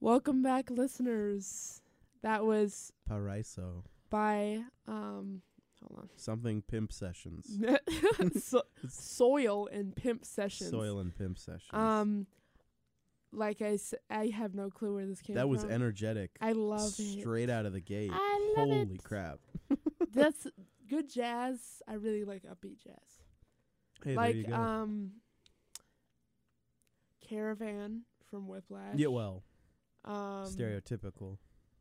Welcome back, listeners. That was Paraiso. by hold Something Pimp Sessions. on. Soil and Pimp Sessions. Soil and Pimp Sessions. Like I said, I have no clue where this came that from. was energetic. I love it. Straight out of the gate. I love Holy it. crap. That's good jazz. I really like upbeat jazz. Hey, Like there you go. Caravan from Whiplash. Yeah, well, Stereotypical. stereotypical.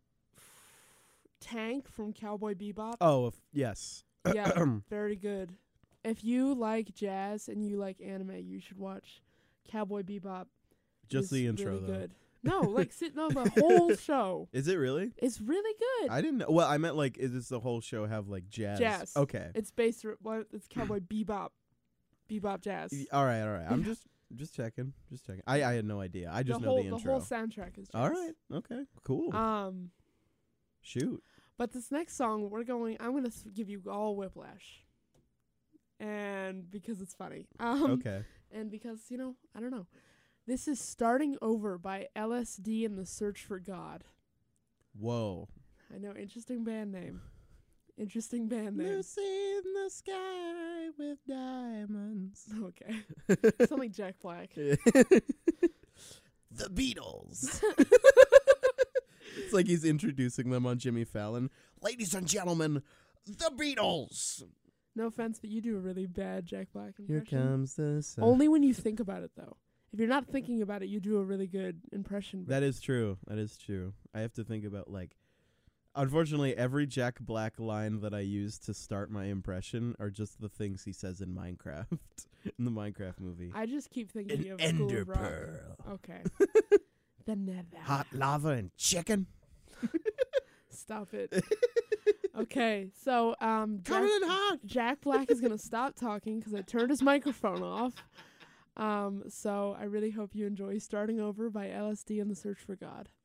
Tank from Cowboy Bebop. Oh, yes. Yeah, very good. If you like jazz and you like anime, you should watch Cowboy Bebop. Just It's the intro, really though. good. No, like the whole show. Is it really? It's really good. I didn't know. Well, I meant, like, is this the whole show have, like, jazz? Jazz. Okay. It's based. It's Cowboy Bebop. Bebop jazz. All right. I'm just checking. Just checking. I had no idea. I just know the intro. The whole soundtrack is jazz. All right. Okay. Cool. Shoot. But this next song, I'm gonna give you all Whiplash, and because it's funny. Okay. And because I don't know. This is Starting Over by LSD and the Search for God. Whoa. I know, interesting band name. Interesting band name. Lucy in the sky with diamonds. Okay. Sound like Jack Black. The Beatles. It's like he's introducing them on Jimmy Fallon. Ladies and gentlemen, the Beatles. No offense, but you do a really bad Jack Black Here impression. comes the sun. Only when you think about it, though. If you're not thinking about it, you do a really good impression. That is true. That is true. I have to think about, like, unfortunately, every Jack Black line that I use to start my impression are just the things he says in Minecraft, in the Minecraft movie. I just keep thinking An of School ender of Rock. pearl. Okay. The nether. Hot lava and chicken. Stop it. Okay, so Coming in hot. Jack Black is gonna stop talking because I turned his microphone off. So I really hope you enjoy Starting Over by LSD and the Search for God.